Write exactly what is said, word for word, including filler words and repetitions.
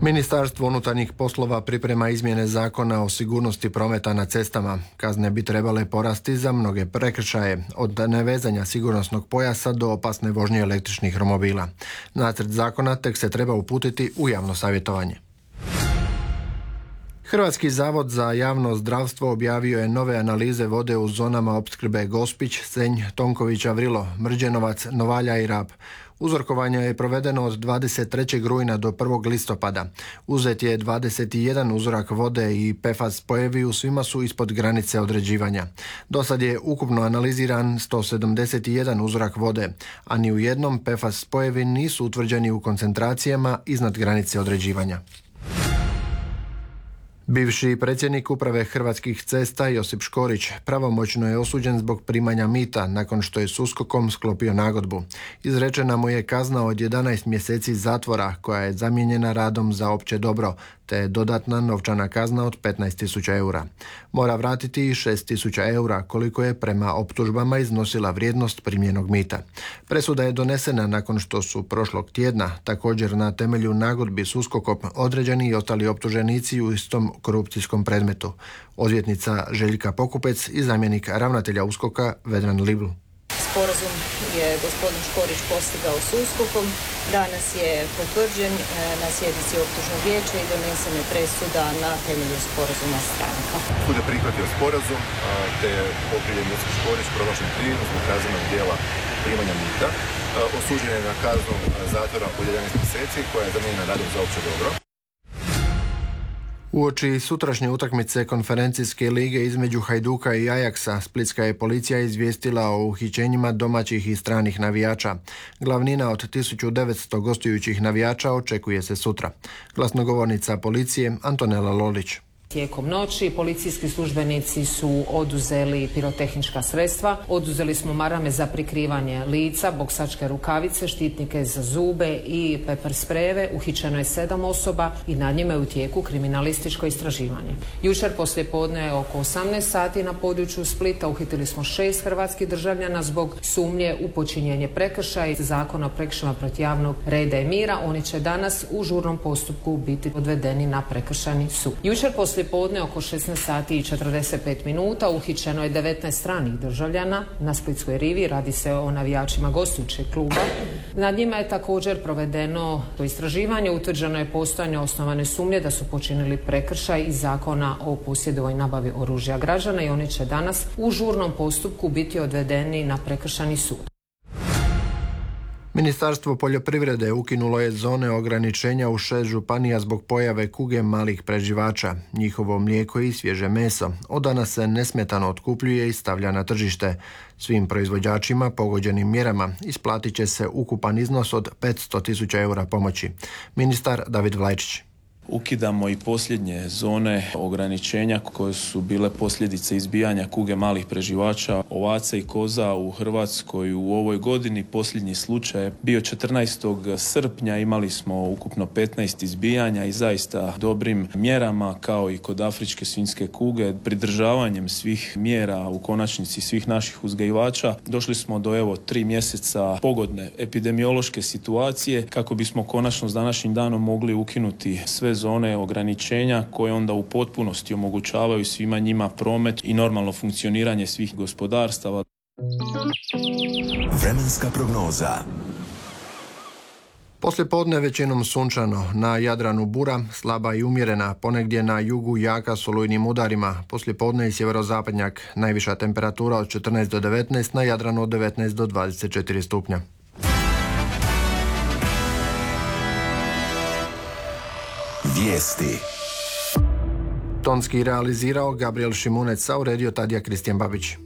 Ministarstvo unutarnjih poslova priprema izmjene zakona o sigurnosti prometa na cestama. Kazne bi trebale porasti za mnoge prekršaje, od nevezanja sigurnosnog pojasa do opasne vožnje električnih romobila. Nacrt zakona tek se treba uputiti u javno savjetovanje. Hrvatski zavod za javno zdravstvo objavio je nove analize vode u zonama opskrbe Gospić, Senj, Tonkovića, Vrilo, Mrđenovac, Novalja i Rab. Uzorkovanje je provedeno od dvadeset trećeg rujna do prvog listopada. Uzet je dvadeset jedan uzorak vode i P F A S spojevi u svima su ispod granice određivanja. Do sad je ukupno analiziran sto sedamdeset jedan uzorak vode, a ni u jednom P F A S spojevi nisu utvrđeni u koncentracijama iznad granice određivanja. Bivši predsjednik uprave Hrvatskih cesta Josip Škorić pravomoćno je osuđen zbog primanja mita nakon što je s USKOK-om sklopio nagodbu. Izrečena mu je kazna od jedanaest mjeseci zatvora koja je zamijenjena radom za opće dobro, te dodatna novčana kazna od petnaest tisuća eura. Mora vratiti i šest tisuća eura koliko je prema optužbama iznosila vrijednost primljenog mita. Presuda je donesena nakon što su prošlog tjedna također na temelju nagodbi s USKOK-om određeni i ostali optuženici u istom korupcijskom predmetu. Odvjetnica Željka Pokupec i zamjenik ravnatelja USKOK-a Vedran Libl. Sporazum je gospodin Škorić postigao s USKOK-om, danas je potvrđen na sjednici optužnog vijeća i donesena je presuda na temelju sporazuma stranaka. Sud je prihvatio sporazum, te je okrivljeni Josip Škorić proglašen krivim zbog kaznenog djela primanja mita. Osuđen je na kaznu zatvora od jedanaest mjeseci koja je zamijenjena radom za opće dobro. Uoči sutrašnje utakmice konferencijske lige između Hajduka i Ajaksa, splitska je policija izvijestila o uhićenjima domaćih i stranih navijača. Glavnina od tisuću devetsto gostujućih navijača očekuje se sutra. Glasnogovornica policije Antonela Lolić. Tijekom noći policijski službenici su oduzeli pirotehnička sredstva, oduzeli smo marame za prikrivanje lica, boksačke rukavice, štitnike za zube i pepper sprejeve. Uhićeno je sedam osoba i nad njima je u tijeku kriminalističko istraživanje. Jučer poslijepodne oko osamnaest sati na području Splita uhitili smo šest hrvatskih državljana zbog sumnje u počinjenje prekršaja iz Zakona o prekršajima protiv javnog reda i mira. Oni će danas u žurnom postupku biti odvedeni na prekršajni sud. Jučer poslije podne oko šesnaest sati i četrdeset pet minuta uhićeno je devetnaest stranih državljana na Splitskoj rivi. Radi se o navijačima gostujućeg kluba. Nad njima je također provedeno to istraživanje. Utvrđeno je postojanje osnovane sumnje da su počinili prekršaj iz Zakona o posjedovanju i nabavi oružja građana i oni će danas u žurnom postupku biti odvedeni na prekršajni sud. Ministarstvo poljoprivrede ukinulo je zone ograničenja u šest županija zbog pojave kuge malih preživača. Njihovo mlijeko i svježe meso od danas se nesmetano otkupljuje i stavlja na tržište. Svim proizvođačima pogođenim mjerama isplatit će se ukupan iznos od petsto tisuća eura pomoći. Ministar David Vlajčić. Ukidamo i posljednje zone ograničenja koje su bile posljedice izbijanja kuge malih preživača ovaca i koza u Hrvatskoj u ovoj godini. Posljednji slučaj je bio četrnaestog srpnja, imali smo ukupno petnaest izbijanja i zaista dobrim mjerama kao i kod afričke svinjske kuge, pridržavanjem svih mjera u konačnici svih naših uzgajivača došli smo do evo tri mjeseca pogodne epidemiološke situacije kako bismo konačno s današnjim danom mogli ukinuti sve zone ograničenja koje onda u potpunosti omogućavaju svima njima promet i normalno funkcioniranje svih gospodarstava. Vremenska prognoza. Poslijepodne većinom sunčano, na Jadranu bura, slaba i umjerena, ponegdje na jugu jaka s olujnim udarima, poslijepodne i sjeverozapadnjak, najviša temperatura od četrnaest do devetnaest, na Jadranu od devetnaest do dvadeset četiri stupnja. Vijesti. Tonski realizirao Gabriel Šimunec, a uredio Tadija Kristijan Babić.